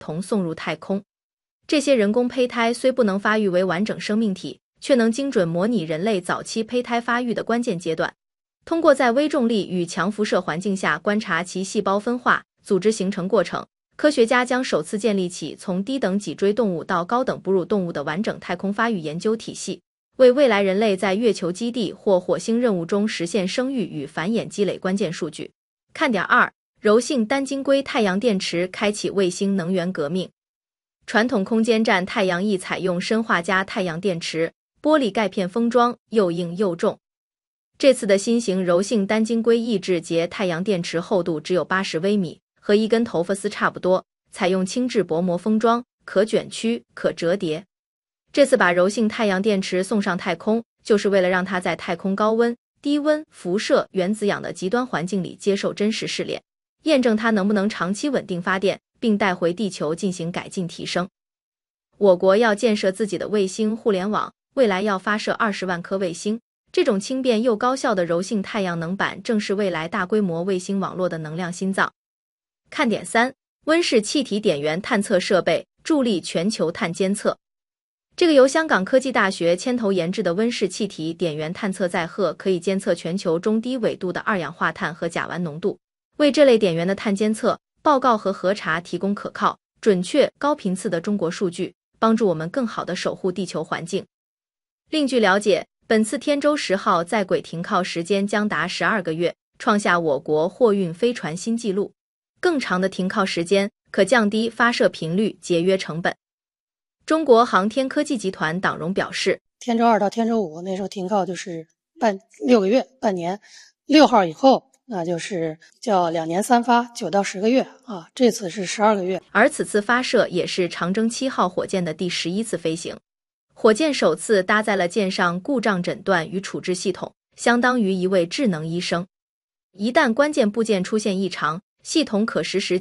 童送入太空。这些人工胚胎虽不能发育为完整生命体，却能精准模拟人类早期胚胎发育的关键阶段。通过在微重力与强辐射环境下观察其细胞分化、组织形成过程，科学家将首次建立起从低等脊椎动物到高等哺乳动物的完整太空发育研究体系，为未来人类在月球基地或火星任务中实现生育与繁衍积累关键数据。看点2：柔性单晶硅太阳电池开启卫星能源革命。传统空间站太阳翼采用砷化镓太阳电池，玻璃盖片封装，又硬又重。这次的新型柔性单晶硅抑制节太阳电池厚度只有80微米，和一根头发丝差不多，采用轻质薄膜封装，可卷曲、可折叠。这次把柔性太阳电池送上太空，就是为了让它在太空高温、低温、辐射、原子氧的极端环境里接受真实试炼，验证它能不能长期稳定发电，并带回地球进行改进提升。我国要建设自己的卫星互联网，未来要发射20万颗卫星。这种轻便又高效的柔性太阳能板正是未来大规模卫星网络的能量心脏。看点3：温室气体点源探测设备助力全球碳监测。这个由香港科技大学牵头研制的温室气体点源探测载荷可以监测全球中低纬度的二氧化碳和甲烷浓度，为这类点源的碳监测、报告和核查提供可靠、准确、高频次的中国数据，帮助我们更好地守护地球环境。另据了解，本次天舟10号在轨停靠时间将达12个月，创下我国货运飞船新纪录。更长的停靠时间可降低发射频率，节约成本。中国航天科技集团党荣表示， 天舟2到天舟5那时候停靠就是6个月，半年，6号以后那就是叫2年3发，9到10个月啊，这次是12个月。 而此次发射也是长征7号火箭的第11次飞行。火箭首次搭载了舰上故障诊断与处置系统，相当于一位智能医生。一旦关键部件出现异常，系统可实时